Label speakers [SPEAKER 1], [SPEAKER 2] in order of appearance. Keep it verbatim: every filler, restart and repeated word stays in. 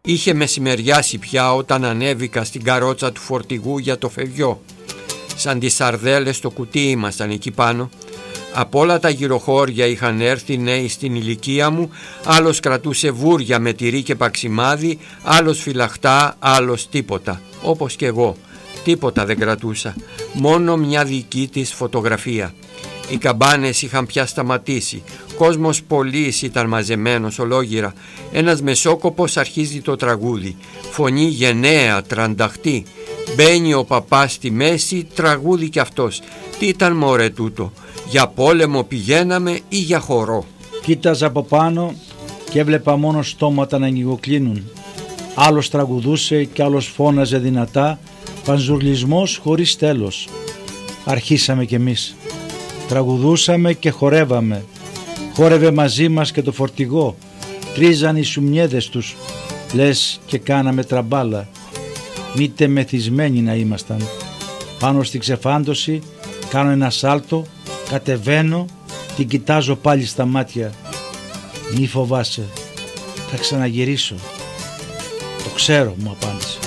[SPEAKER 1] Είχε μεσημεριάσει πια όταν ανέβηκα στην καρότσα του φορτηγού για το φευγιό. Σαν τις σαρδέλες στο κουτί ήμασταν εκεί πάνω. Από όλα τα γυροχώρια είχαν έρθει νέοι στην ηλικία μου, άλλος κρατούσε βούρια με τυρί και παξιμάδι, άλλος φυλαχτά, άλλος τίποτα, όπως και εγώ. Τίποτα δεν κρατούσα, μόνο μια δική της φωτογραφία. Οι καμπάνες είχαν πια σταματήσει, κόσμος πολύς ήταν μαζεμένος ολόγυρα. Ένας μεσόκοπος αρχίζει το τραγούδι, φωνή γενναία, τρανταχτή. Μπαίνει ο παπάς στη μέση, τραγούδι κι αυτός. Τι ήταν μωρέ τούτο, για πόλεμο πηγαίναμε ή για χορό?
[SPEAKER 2] Κοίταζα από πάνω και έβλεπα μόνο στόματα να ανοιγοκλίνουν. Άλλος τραγουδούσε και άλλος φώναζε δυνατά, πανζουρλισμός χωρίς τέλος. Αρχίσαμε κι εμείς. Τραγουδούσαμε και χορεύαμε. Χόρευε μαζί μας και το φορτηγό. Τρίζαν οι σουμιέδες τους, λες και κάναμε τραμπάλα. Μήτε μεθυσμένοι να ήμασταν. Πάνω στην ξεφάντωση κάνω ένα σάλτο, κατεβαίνω, την κοιτάζω πάλι στα μάτια. Μη φοβάσαι, θα ξαναγυρίσω. Το ξέρω, μου απάντησε.